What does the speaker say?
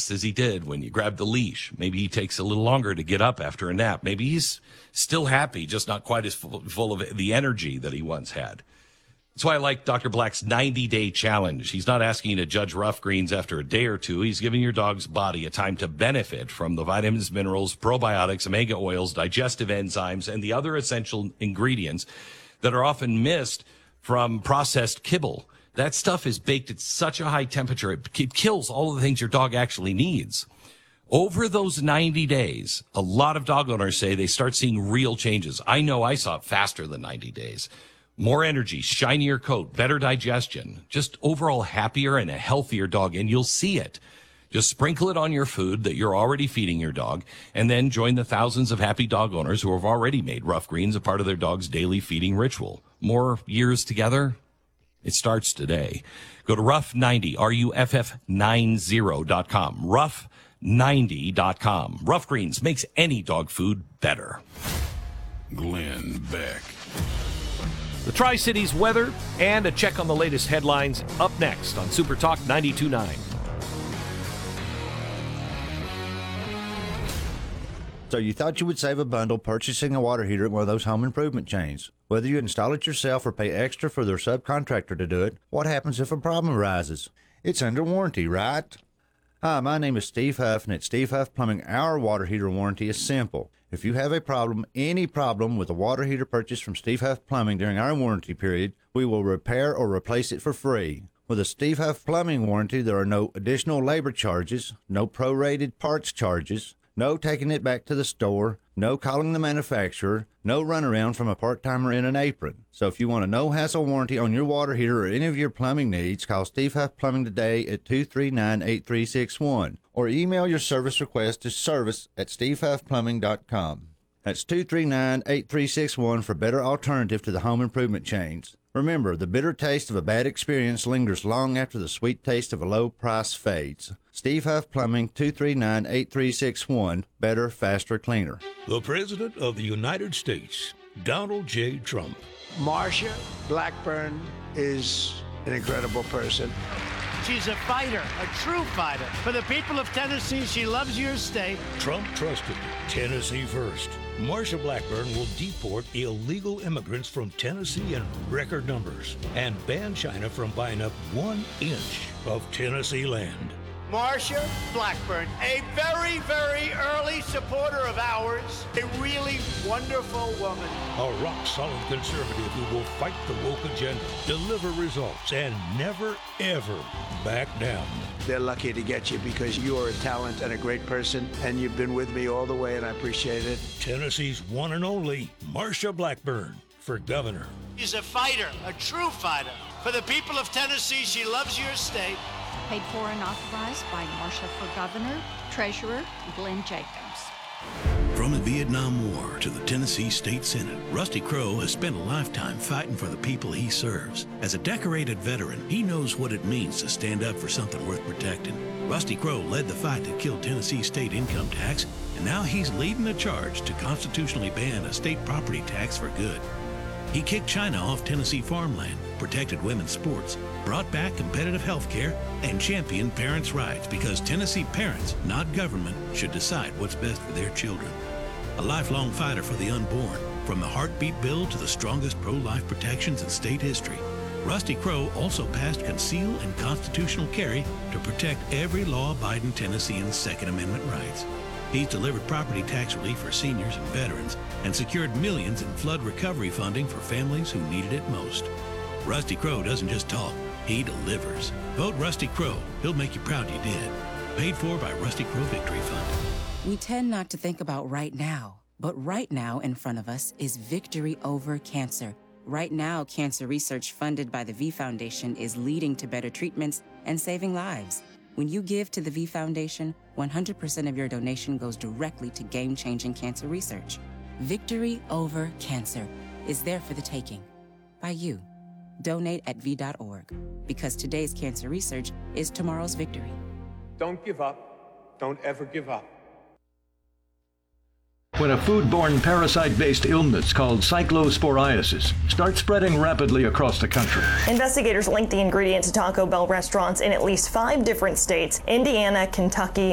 fast as he did when you grabbed the leash. Maybe he takes a little longer to get up after a nap. Maybe he's still happy, just not quite as full of the energy that he once had. That's why I like Dr. Black's 90-day challenge. He's not asking you to judge rough greens after a day or two. He's giving your dog's body a time to benefit from the vitamins, minerals, probiotics, omega oils, digestive enzymes, and the other essential ingredients that are often missed from processed kibble. That stuff is baked at such a high temperature, it kills all of the things your dog actually needs. Over those 90 days, a lot of dog owners say they start seeing real changes. I know I saw it faster than 90 days. More energy, shinier coat, better digestion, just overall happier and a healthier dog, and you'll see it. Just sprinkle it on your food that you're already feeding your dog, and then join the thousands of happy dog owners who have already made rough greens a part of their dog's daily feeding ritual. More years together? It starts today. Go to Rough90, RUFF90.com, Rough90.com. Rough Greens makes any dog food better. Glenn Beck. The Tri-Cities weather and a check on the latest headlines up next on Super Talk 92.9. So you thought you would save a bundle purchasing a water heater at one of those home improvement chains. Whether you install it yourself or pay extra for their subcontractor to do it, what happens if a problem arises? It's under warranty, right? Hi, my name is Steve Huff, and at Steve Huff Plumbing, our water heater warranty is simple. If you have a problem, any problem with a water heater purchased from Steve Huff Plumbing during our warranty period, we will repair or replace it for free. With a Steve Huff Plumbing warranty, there are no additional labor charges, no prorated parts charges, no taking it back to the store, no calling the manufacturer, no runaround from a part-timer in an apron. So if you want a no-hassle warranty on your water heater or any of your plumbing needs, call Steve Huff Plumbing today at 239-8361 or email your service request to service@stevehuffplumbing.com. That's 239-8361 for better alternative to the home improvement chains. Remember, the bitter taste of a bad experience lingers long after the sweet taste of a low price fades. Steve Huff Plumbing, 239-8361. Better, faster, cleaner. The President of the United States, Donald J. Trump. Marsha Blackburn is an incredible person. She's a fighter, a true fighter. For the people of Tennessee, she loves your state. Trump trusted Tennessee first. Marsha Blackburn will deport illegal immigrants from Tennessee in record numbers and ban China from buying up 1 inch of Tennessee land. Marsha Blackburn, a very, very early supporter of ours, a really wonderful woman. A rock-solid conservative who will fight the woke agenda, deliver results, and never, ever back down. They're lucky to get you because you are a talent and a great person, and you've been with me all the way, and I appreciate it. Tennessee's one and only Marsha Blackburn for governor. She's a fighter, a true fighter. For the people of Tennessee, she loves your state. Paid for and authorized by Marsha for Governor, Treasurer Glenn Jacobs. From the Vietnam War to the Tennessee State Senate, Rusty Crowe has spent a lifetime fighting for the people he serves. As a decorated veteran, he knows what it means to stand up for something worth protecting. Rusty Crowe led the fight that killed Tennessee state income tax, and now he's leading the charge to constitutionally ban a state property tax for good. He kicked China off Tennessee farmland, protected women's sports, brought back competitive health care, and championed parents' rights because Tennessee parents, not government, should decide what's best for their children. A lifelong fighter for the unborn, from the heartbeat bill to the strongest pro-life protections in state history. Rusty Crowe also passed conceal and constitutional carry to protect every law-abiding Tennessean's Second Amendment rights. He's delivered property tax relief for seniors and veterans and secured millions in flood recovery funding for families who needed it most. Rusty Crowe doesn't just talk, he delivers. Vote Rusty Crowe. He'll make you proud you did. Paid for by Rusty Crowe Victory Fund. We tend not to think about right now, but right now in front of us is victory over cancer. Right now, cancer research funded by the V Foundation is leading to better treatments and saving lives. When you give to the V Foundation, 100% of your donation goes directly to game-changing cancer research. Victory over cancer is there for the taking by you. Donate at V.org, because today's cancer research is tomorrow's victory. Don't give up. Don't ever give up. When a foodborne parasite-based illness called cyclosporiasis starts spreading rapidly across the country. Investigators linked the ingredient to Taco Bell restaurants in at least 5 different states: Indiana, Kentucky,